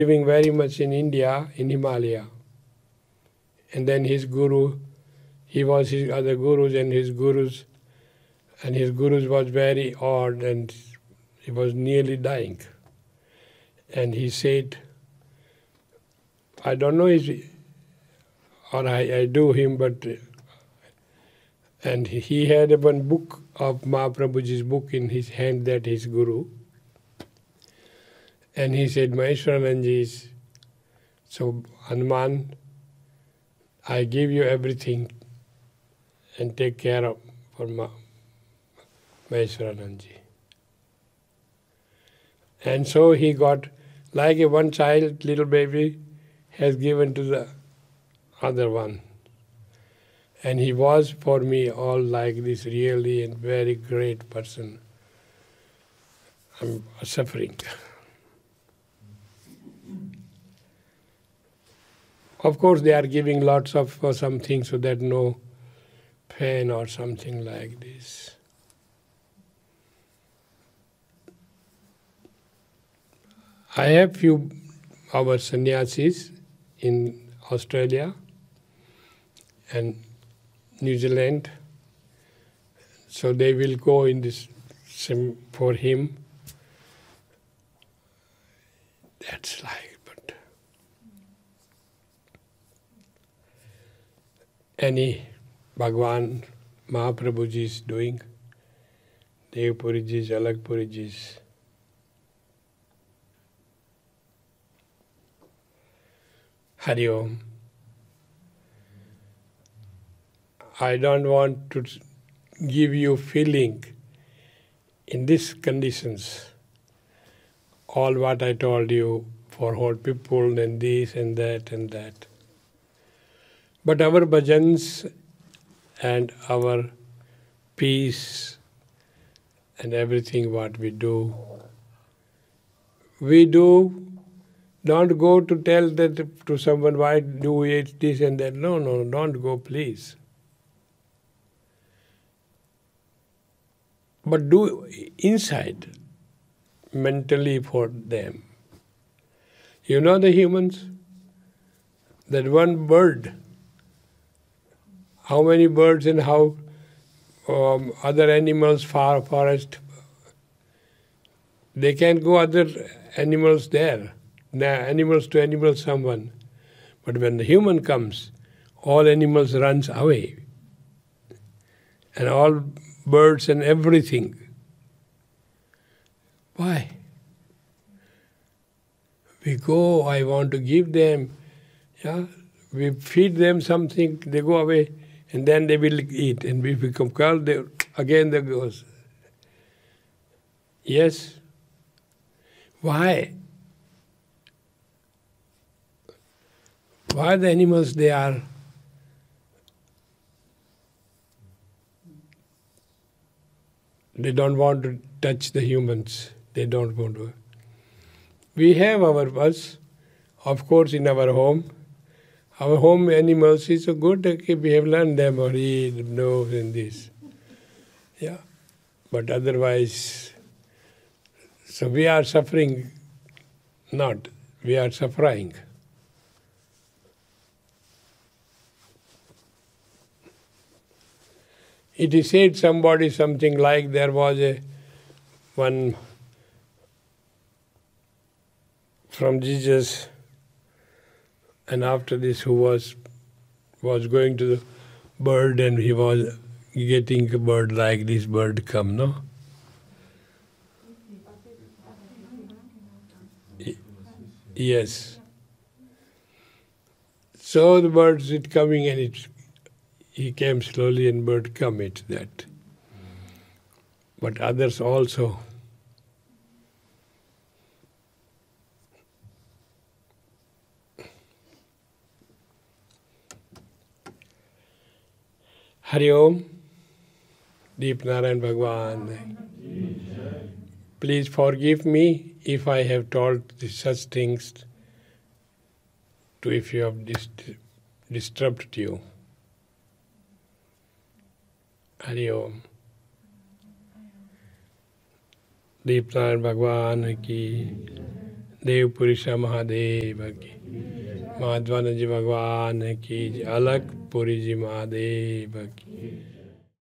living very much in India, in Himalaya. And then his guru, he was his other gurus, and his gurus was very odd, and he was nearly dying. And he said, I don't know if, or I do him, but, and he had one book of Mahaprabhuji's book in his hand, that his guru. And he said, Maheshwarananji, so Hanuman, I give you everything and take care of for Maheshwarananji. And so he got, like a one child, little baby, has given to the other one. And he was for me all like this, really, and very great person. I'm suffering. Of course, they are giving lots of something so that no pain or something like this. I have few our sannyasis in Australia and New Zealand, so they will go in this for him. That's like, but any Bhagwan Mahaprabhuji is doing, Devpuriji's, Alagpuriji's. Hari Om. I don't want to give you feeling in these conditions, all what I told you for whole people and this and that and that. But our bhajans and our peace and everything what we do, don't go to tell that to someone, why do we eat this and that. No, don't go, please. But do inside, mentally for them. You know the humans? That one bird, how many birds and how other animals, forest, they can go other animals there. Animals to animals, someone. But when the human comes, all animals runs away. And all birds and everything. Why? We go, I want to give them, yeah. We feed them something, they go away, and then they will eat. And we become cold, again they goes. Yes? Why? Why the animals they are? They don't want to touch the humans. They don't want to. We have our us, of course, in our home. Our home animals is so good, okay, we have learned them, or eat, nose, and this. Yeah. But otherwise, so we are suffering, not, we are suffering. It is said somebody something like there was one from Jesus, and after this who was going to the bird, and he was getting a bird like this bird come, no? Yes. So the bird is coming, and he came slowly, and bird come it that. But others also. Hari Om, Deep Narayan Bhagwan. Please forgive me if I have told such things to if you have disturbed you. Hari Om. Deep Narayan Bhagwan ki, Deopuri सा महादेव की, माधवानंद जी भगवान की, अलग पुरी जी महादेव की।